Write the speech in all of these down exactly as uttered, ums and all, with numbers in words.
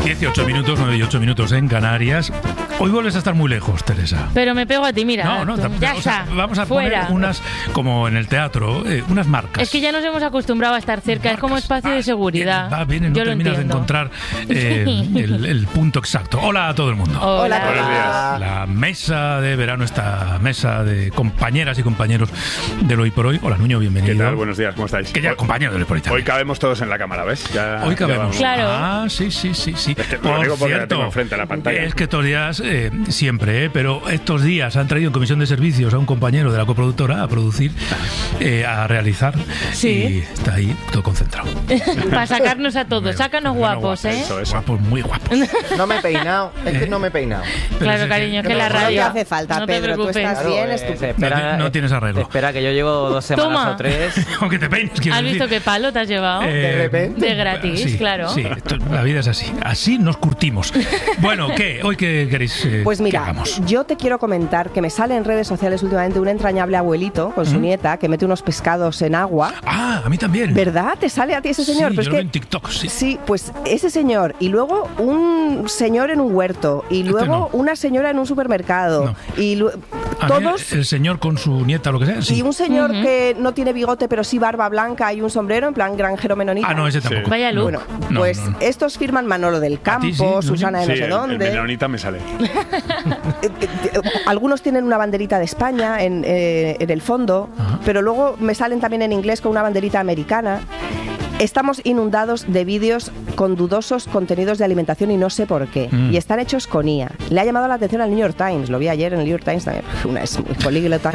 dieciocho minutos, nueve y ocho minutos en Canarias. Hoy vuelves a estar muy lejos, Teresa. Pero me pego a ti, mira. No, no, tú, ya o está. sea, vamos a fuera. poner unas, como en el teatro, eh, unas marcas. Es que ya nos hemos acostumbrado a estar cerca, marcas. Es como espacio de seguridad. Va, viene, no Yo terminas de encontrar eh, el, el punto exacto. Hola a todo el mundo. Hola. Buenos días. La mesa de verano, esta mesa de compañeras y compañeros del Hoy por Hoy. Hola, Nuño, bienvenido. ¿Qué tal? Buenos días, ¿cómo estáis? Que ya compañero del Hoy por Hoy también. Hoy cabemos todos en la cámara, ¿ves? Ya, Hoy cabemos. Claro. Ah, sí, sí, sí, sí. Es que lo Por digo porque la cierto, tengo enfrente a la pantalla. es que estos días, eh, siempre, eh, pero estos días han traído en comisión de servicios a un compañero de la coproductora a producir, eh, a realizar. Sí. Y está ahí todo concentrado. Para sacarnos a todos. Sácanos Bueno, guapos, ¿eh? Eso, eso. Guapos, muy guapos. No me he peinado, es que no me he peinado. Pero Claro, es cariño, es que la no radio... te hace falta, no te Pedro, tú preocupes. estás bien, Claro, estupendo. se espera- No ti- no tienes arreglo. Espera, que yo llevo dos semanas Toma. o tres. Aunque te peines, quiero ¿Has decir. visto qué palo te has llevado? Eh, De repente. De gratis, sí, claro. Sí, esto- la vida es así. Así nos curtimos. Bueno, ¿qué? ¿Hoy qué queréis eh, Pues que mira, hagamos? yo te quiero comentar que me sale en redes sociales últimamente un entrañable abuelito con su nieta que mete unos pescados en agua. Ah, a mí también. ¿Verdad? ¿Te sale a ti ese señor? Sí, Pero yo es lo veo que en TikTok, sí. Sí, pues ese señor y luego un señor en un huerto y Este luego no. una señora en un supermercado No. y lu- A mí, todos el señor con su nieta o lo que sea, sí. y un señor Ujú. que no tiene bigote pero sí barba blanca y un sombrero en plan granjero menonita. Ah, no, ese tampoco. Vaya luz. Bueno, No, pues no, no. estos firman Manolo del ¿A Campo, ti sí, Nuño? Susana de Sí, no sé el, dónde. el menonita me sale. Eh, eh, eh, Algunos tienen una banderita de España en, eh, en el fondo, Ajá. pero luego me salen también en inglés con una banderita americana. Estamos inundados de vídeos con dudosos contenidos de alimentación y no sé por qué. Mm. Y están hechos con I A. Le ha llamado la atención al New York Times. Lo vi ayer en el New York Times también. Una es muy políglota.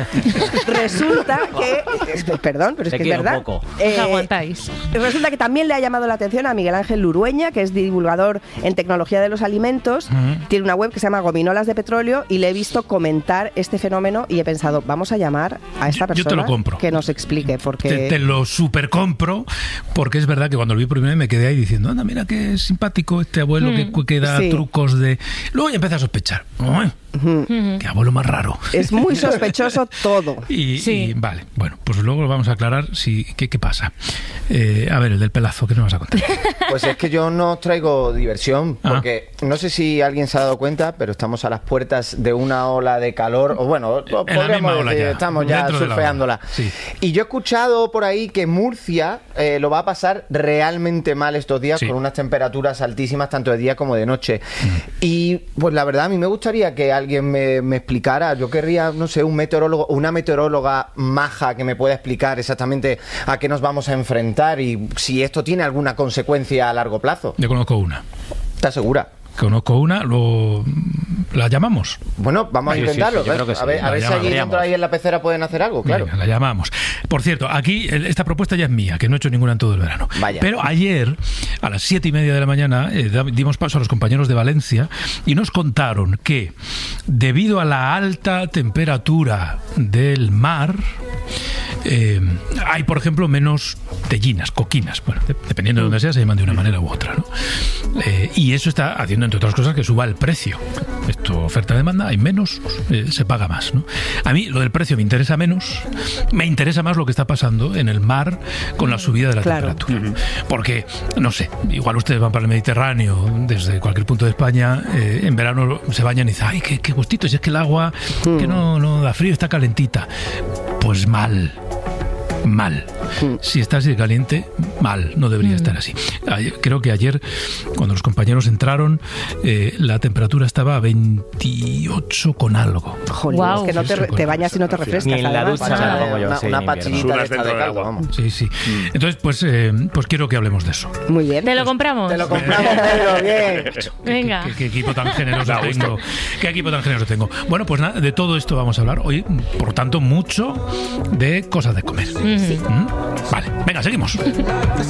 Resulta que... es que- Perdón, pero es Te que es quiero verdad. un poco. Os aguantáis. Resulta que también le ha llamado la atención a Miguel Ángel Lurueña, que es divulgador en tecnología de los alimentos. Ujú. Tiene una web que se llama Gominolas de Petróleo y le he visto comentar este fenómeno y he pensado, vamos a llamar a esta Yo- yo te persona lo compro. que nos explique, porque... Te, te lo super compro, porque es verdad que cuando lo vi primero me quedé ahí diciendo, anda, mira qué simpático este abuelo Mm. que, que da Sí. trucos de... Luego ya empecé a sospechar. Uy, Ujú. qué abuelo más raro. Es muy sospechoso todo. Y, Sí. y vale, bueno, pues luego lo vamos a aclarar si, qué, qué pasa. Eh, a ver, el del pelazo, ¿qué nos vas a contar? Pues es que yo no os traigo diversión, Ah. porque no sé si alguien se ha dado cuenta, pero estamos a las puertas de una ola de calor, o bueno, o En la misma ola decir, ya, estamos ya dentro de la surfeándola. ola, sí. Y yo he escuchado por ahí que Murcia eh, lo va a pasar realmente mal estos días, Sí. con unas temperaturas altísimas tanto de día como de noche. Y pues la verdad a mí me gustaría que alguien me, me explicara, yo querría, no sé, un meteorólogo o una meteoróloga maja que me pueda explicar exactamente a qué nos vamos a enfrentar y si esto tiene alguna consecuencia a largo plazo. Yo conozco una. ¿Estás segura? Conozco una, lo, la llamamos. Bueno, vamos Sí, a sí, intentarlo. sí, yo ¿ves? creo que sí. A ver, a La ver si llamamos. allí dentro ahí en la pecera pueden hacer algo, claro. Venga, la llamamos. Por cierto, aquí el- esta propuesta ya es mía, que no he hecho ninguna en todo el verano. Vaya. Pero ayer, a las siete y media de la mañana, eh, da- dimos paso a los compañeros de Valencia y nos contaron que, debido a la alta temperatura del mar, eh, hay, por ejemplo, menos tellinas, coquinas. Bueno, de- dependiendo de donde sea, se llaman de una manera u otra, ¿no? Eh, y eso está haciendo, entre otras cosas, que suba el precio. Esto, oferta-demanda, hay menos, eh, se paga más, ¿no? A mí lo del precio me interesa menos, me interesa más lo que está pasando en el mar con la subida de la Claro. temperatura. Porque, no sé, igual ustedes van para el Mediterráneo, desde cualquier punto de España, eh, en verano se bañan y dicen, ay, qué, qué gustito, si es que el agua que no, no da frío, está calentita. Pues mal. Mal. Si está así de caliente, mal. No debería estar así. Ayer- creo que ayer, cuando los compañeros entraron, eh, la temperatura estaba a veintiocho con algo. Jolín, Guau. es que no te, re- te bañas y no te refrescas. Ni en la además. ducha me la pongo yo, Una, sí, una en invierno. pachillita de Sudas esta dentro de del caldo, agua. vamos. Sí, sí. Entonces, pues, eh, pues quiero que hablemos de eso. Muy bien. ¿Te lo compramos? Te lo compramos, Pedro, bien. Venga. ¿Qué, qué- qué equipo tan generoso Da gusto. tengo? ¿Qué equipo tan generoso tengo? Bueno, pues nada, de todo esto vamos a hablar hoy, por tanto, mucho de cosas de comer. ¿Mm? Vale, venga, seguimos.